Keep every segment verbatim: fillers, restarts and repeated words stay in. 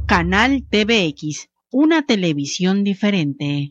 Canal T V X, una televisión diferente.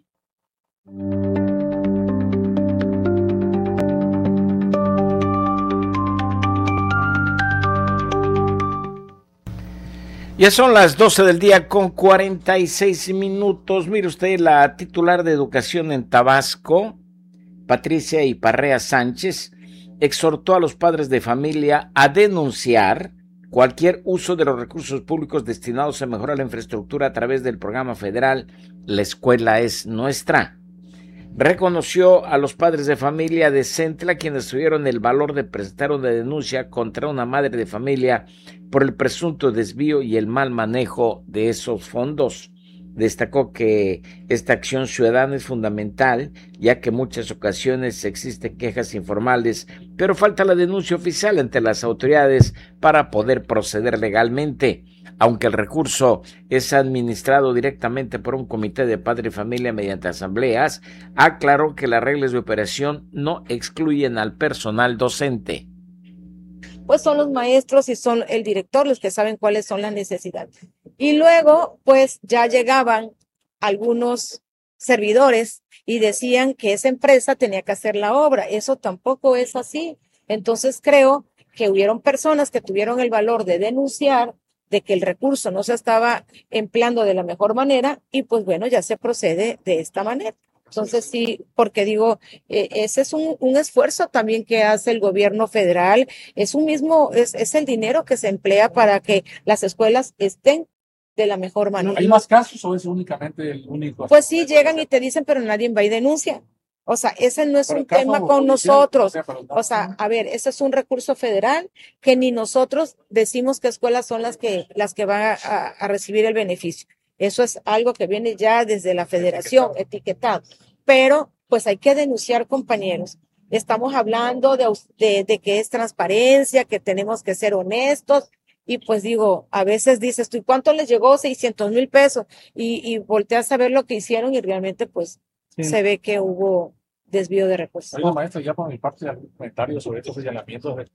Ya son las doce del día con cuarenta y seis minutos. Mire usted, la titular de Educación en Tabasco, Patricia Iparrea Sánchez, exhortó a los padres de familia a denunciar cualquier uso de los recursos públicos destinados a mejorar la infraestructura a través del programa federal La Escuela es Nuestra. Reconoció a los padres de familia de Centla, quienes tuvieron el valor de presentar una denuncia contra una madre de familia por el presunto desvío y el mal manejo de esos fondos. Destacó que esta acción ciudadana es fundamental, ya que en muchas ocasiones existen quejas informales, pero falta la denuncia oficial ante las autoridades para poder proceder legalmente. Aunque el recurso es administrado directamente por un comité de padre y familia mediante asambleas, aclaró que las reglas de operación no excluyen al personal docente. Pues son los maestros y son el director los que saben cuáles son las necesidades. Y luego, pues ya llegaban algunos servidores y decían que esa empresa tenía que hacer la obra. Eso tampoco es así. Entonces creo que hubieron personas que tuvieron el valor de denunciar de que el recurso no se estaba empleando de la mejor manera y pues bueno, ya se procede de esta manera. Entonces sí, porque digo, eh, ese es un, un esfuerzo también que hace el gobierno federal, es un mismo, es, es el dinero que se emplea para que las escuelas estén de la mejor manera. ¿Hay más casos o es únicamente el único? Pues sí, llegan y te dicen, pero nadie va y denuncia. O sea, ese no es un tema con nosotros. O sea, a ver, ese es un recurso federal que ni nosotros decimos qué escuelas son las que, las que van a, a recibir el beneficio. Eso es algo que viene ya desde la federación, etiquetado. Pero, pues hay que denunciar, compañeros. Estamos hablando de, de, de que es transparencia, que tenemos que ser honestos. Y pues digo, a veces dices tú, ¿y cuánto les llegó? seiscientos mil pesos. Y, y volteas a ver lo que hicieron y realmente pues sí, se ve que hubo desvío de recursos. Oiga, maestro, ya por mi parte, algún comentario sobre estos señalamientos de...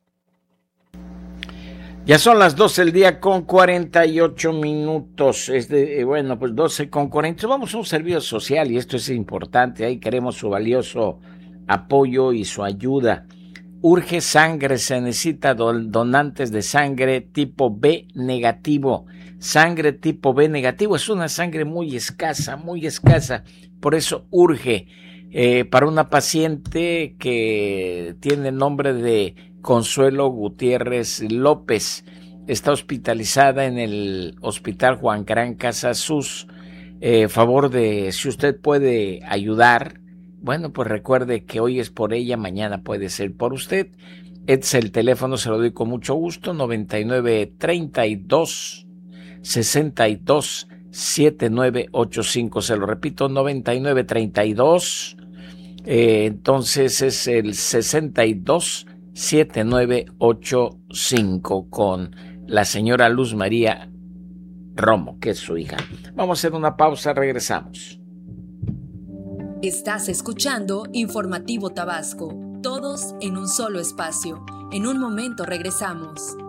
Ya son las doce del día con cuarenta y ocho minutos. Es de, bueno, pues doce con cuarenta. Vamos a un servicio social y esto es importante. Ahí queremos su valioso apoyo y su ayuda. Urge sangre, se necesita don, donantes de sangre tipo B negativo. Sangre tipo B negativo es una sangre muy escasa, muy escasa. Por eso urge eh, para una paciente que tiene nombre de Consuelo Gutiérrez López. Está hospitalizada en el Hospital Juan Gran Casasus. Eh, favor de, si usted puede ayudar, bueno, pues recuerde que hoy es por ella, mañana puede ser por usted. Este es el teléfono, se lo doy con mucho gusto, noventa y nueve, treinta y dos, sesenta y dos, setenta y nueve ochenta y cinco. Se lo repito, noventa y nueve, treinta y dos, eh, entonces es el sesenta y dos, setenta y nueve ochenta y cinco con la señora Luz María Romo, que es su hija. Vamos a hacer una pausa, regresamos. Estás escuchando Informativo Tabasco, todos en un solo espacio. En un momento regresamos.